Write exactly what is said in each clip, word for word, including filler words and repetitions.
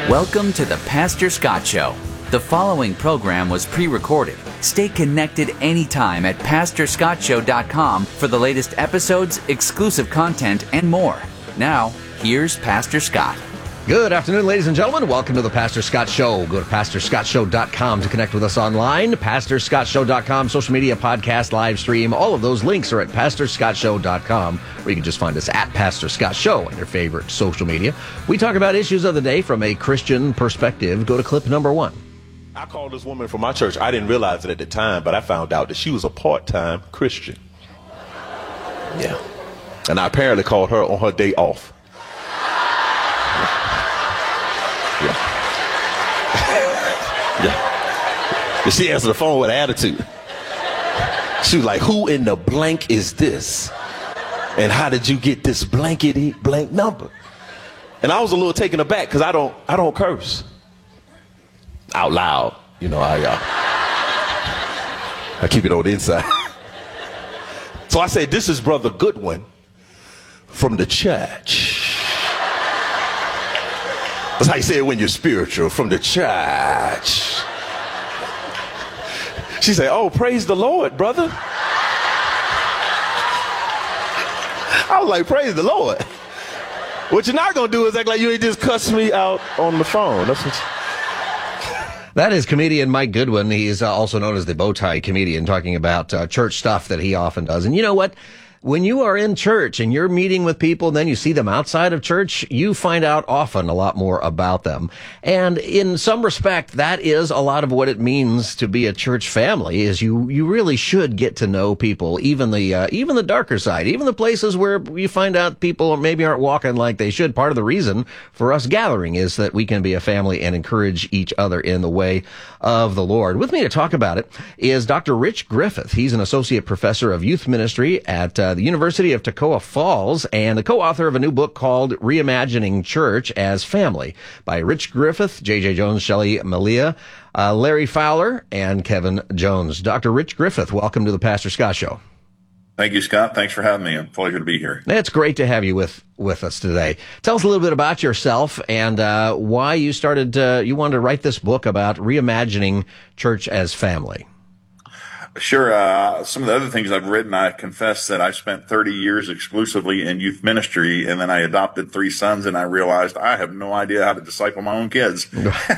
Welcome to the Pastor Scott Show. The following program was pre-recorded. Stay connected anytime at pastor scott show dot com for the latest episodes, exclusive content, and more. Now, here's Pastor Scott. Good afternoon, ladies and gentlemen. Welcome to the Pastor Scott Show. Go to pastor scott show dot com to connect with us online. pastor scott show dot com, social media, podcast, live stream. All of those links are at pastor scott show dot com, or you can just find us at Pastor Scott Show on your favorite social media. We talk about issues of the day from a Christian perspective. Go to clip number one. I called this woman from my church. I didn't realize it at the time, but I found out that she was a part-time Christian. Yeah. And I apparently called her on her day off. Yeah. Yeah. And she answered the phone with attitude. She was like, who in the blank is this? And how did you get this blankety blank number? And I was a little taken aback because I don't I don't curse out loud. You know, I uh, I keep it on the inside. So I said, this is Brother Goodwin from the church. That's how you say it when you're spiritual, from the church. She said, oh, praise the Lord, brother. I was like, praise the Lord. What you're not going to do is act like you ain't just cuss me out on the phone. That's what you... That is comedian Mike Goodwin. He's uh, also known as the Bowtie Comedian, talking about uh, church stuff that he often does. And you know what? When you are in church and you're meeting with people and then you see them outside of church, you find out often a lot more about them. And in some respect, that is a lot of what it means to be a church family, is you, you really should get to know people, even the, uh, even the darker side, even the places where you find out people maybe aren't walking like they should. Part of the reason for us gathering is that we can be a family and encourage each other in the way of the Lord. With me to talk about it is Doctor Rich Griffith. He's an associate professor of youth ministry at uh, the University of Toccoa Falls and the co-author of a new book called Reimagining Church as Family by Rich Griffith, J J Jones, Shelley Malia, uh, Larry Fowler, and Kevin Jones. Doctor Rich Griffith, welcome to the Pastor Scott Show. Thank you, Scott. Thanks for having me. It's a pleasure to be here. It's great to have you with, with us today. Tell us a little bit about yourself and uh, why you started, uh, you wanted to write this book about reimagining church as family. Sure. Uh, some of the other things I've written, I confess that I spent thirty years exclusively in youth ministry, and then I adopted three sons, and I realized I have no idea how to disciple my own kids.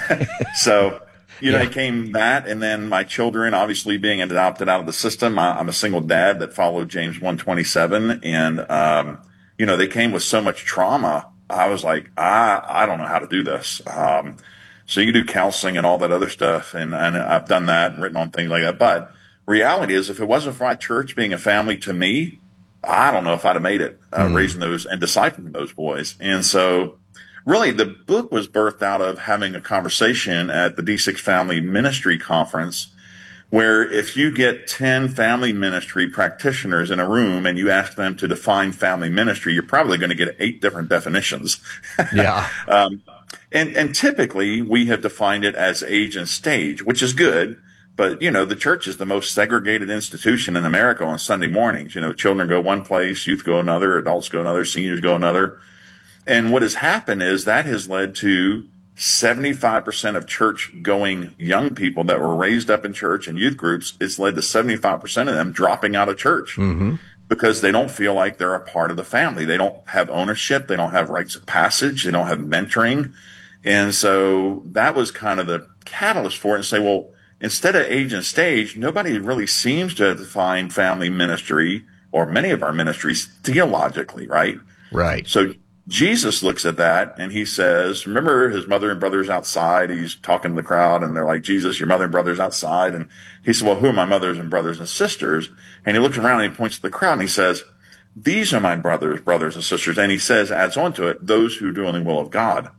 So, you know, yeah. it came that, and then my children, obviously being adopted out of the system. I, I'm a single dad that followed James one twenty-seven, and, um, you know, they came with so much trauma. I was like, I, I don't know how to do this. Um, so you do counseling and all that other stuff, and, and I've done that and written on things like that. But reality is, if it wasn't for my church being a family to me, I don't know if I'd have made it, uh, mm. raising those and discipling those boys. And so really the book was birthed out of having a conversation at the D six Family Ministry Conference, where if you get ten family ministry practitioners in a room and you ask them to define family ministry, you're probably going to get eight different definitions. Yeah. um, and, and typically we have defined it as age and stage, which is good. But, you know, the church is the most segregated institution in America on Sunday mornings. You know, children go one place, youth go another, adults go another, seniors go another. And what has happened is that has led to seventy-five percent of church-going young people that were raised up in church and youth groups. It's led to seventy-five percent of them dropping out of church mm-hmm. because they don't feel like they're a part of the family. They don't have ownership. They don't have rites of passage. They don't have mentoring. And so that was kind of the catalyst for it, and say, well, instead of age and stage, nobody really seems to define family ministry, or many of our ministries, theologically, right? Right. So Jesus looks at that and he says, remember his mother and brothers outside? He's talking to the crowd and they're like, Jesus, your mother and brothers outside. And he said, well, who are my mothers and brothers and sisters? And he looks around and he points to the crowd and he says, these are my brothers, brothers and sisters. And he says, adds on to it, those who do the will of God.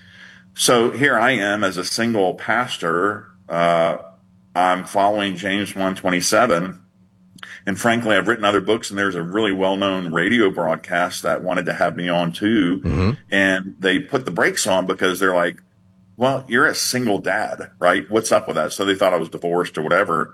So here I am as a single pastor, uh, I'm following James one twenty-seven, and frankly, I've written other books, and there's a really well-known radio broadcast that wanted to have me on too, mm-hmm. and they put the brakes on because they're like, well, you're a single dad, right? What's up with that? So they thought I was divorced or whatever.